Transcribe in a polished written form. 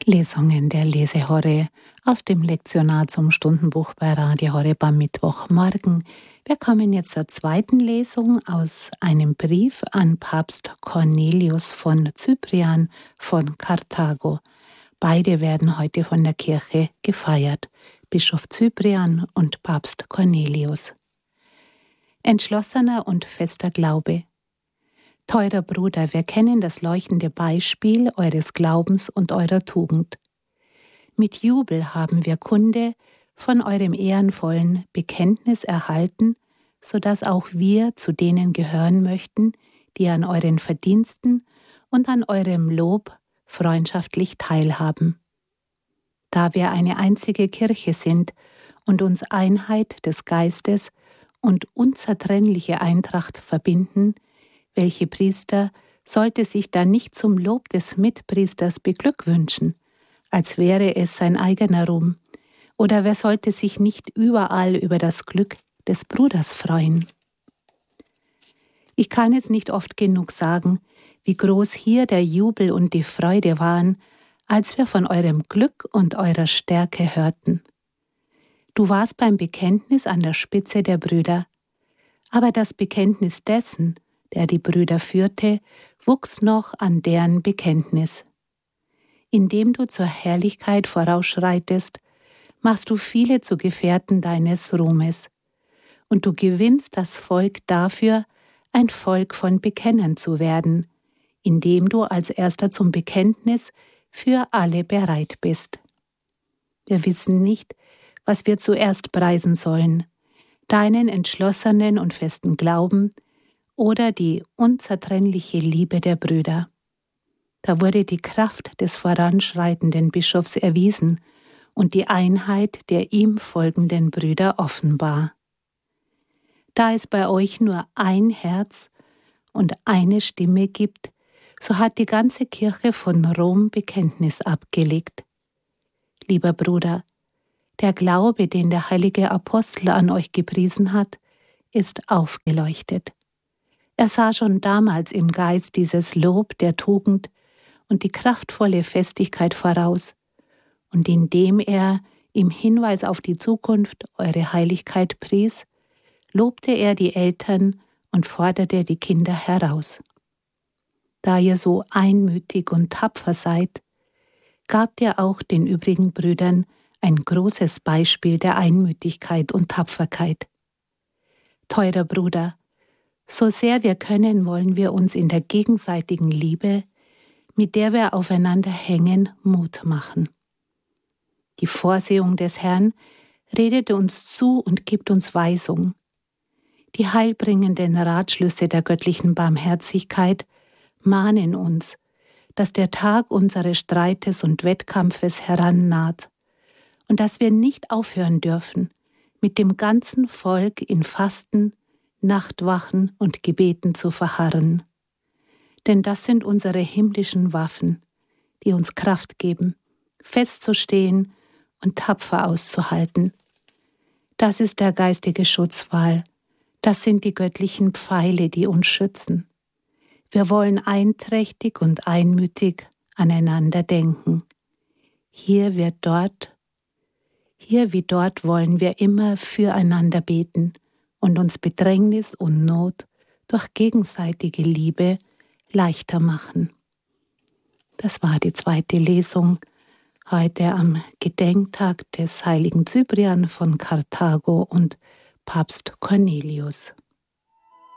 Lesungen der Lesehorre aus dem Lektionar zum Stundenbuch bei Radio Horeb am Mittwochmorgen. Wir kommen jetzt zur zweiten Lesung aus einem Brief an Papst Cornelius von Cyprian von Karthago. Beide werden heute von der Kirche gefeiert, Bischof Cyprian und Papst Cornelius. Entschlossener und fester Glaube. Teurer Bruder, wir kennen das leuchtende Beispiel eures Glaubens und eurer Tugend. Mit Jubel haben wir Kunde von eurem ehrenvollen Bekenntnis erhalten, so dass auch wir zu denen gehören möchten, die an euren Verdiensten und an eurem Lob freundschaftlich teilhaben. Da wir eine einzige Kirche sind und uns Einheit des Geistes und unzertrennliche Eintracht verbinden, welche Priester sollte sich da nicht zum Lob des Mitpriesters beglückwünschen, als wäre es sein eigener Ruhm? Oder wer sollte sich nicht überall über das Glück des Bruders freuen? Ich kann jetzt nicht oft genug sagen, wie groß hier der Jubel und die Freude waren, als wir von eurem Glück und eurer Stärke hörten. Du warst beim Bekenntnis an der Spitze der Brüder, aber das Bekenntnis dessen, der die Brüder führte, wuchs noch an deren Bekenntnis. Indem du zur Herrlichkeit vorausschreitest, machst du viele zu Gefährten deines Ruhmes, und du gewinnst das Volk dafür, ein Volk von Bekennern zu werden, indem du als Erster zum Bekenntnis für alle bereit bist. Wir wissen nicht, was wir zuerst preisen sollen, deinen entschlossenen und festen Glauben oder die unzertrennliche Liebe der Brüder. Da wurde die Kraft des voranschreitenden Bischofs erwiesen und die Einheit der ihm folgenden Brüder offenbar. Da es bei euch nur ein Herz und eine Stimme gibt, so hat die ganze Kirche von Rom Bekenntnis abgelegt. Lieber Bruder, der Glaube, den der heilige Apostel an euch gepriesen hat, ist aufgeleuchtet. Er sah schon damals im Geist dieses Lob der Tugend und die kraftvolle Festigkeit voraus, und indem er im Hinweis auf die Zukunft eure Heiligkeit pries, lobte er die Eltern und forderte die Kinder heraus. Da ihr so einmütig und tapfer seid, gabt ihr auch den übrigen Brüdern ein großes Beispiel der Einmütigkeit und Tapferkeit. Teurer Bruder, so sehr wir können, wollen wir uns in der gegenseitigen Liebe, mit der wir aufeinander hängen, Mut machen. Die Vorsehung des Herrn redet uns zu und gibt uns Weisung. Die heilbringenden Ratschlüsse der göttlichen Barmherzigkeit mahnen uns, dass der Tag unseres Streites und Wettkampfes herannaht und dass wir nicht aufhören dürfen, mit dem ganzen Volk in Fasten, Nachtwachen und Gebeten zu verharren. Denn das sind unsere himmlischen Waffen, die uns Kraft geben, festzustehen und tapfer auszuhalten. Das ist der geistige Schutzwall, das sind die göttlichen Pfeile, die uns schützen. Wir wollen einträchtig und einmütig aneinander denken. Hier wie dort wollen wir immer füreinander beten und uns Bedrängnis und Not durch gegenseitige Liebe leichter machen. Das war die zweite Lesung heute am Gedenktag des heiligen Cyprian von Karthago und Papst Cornelius.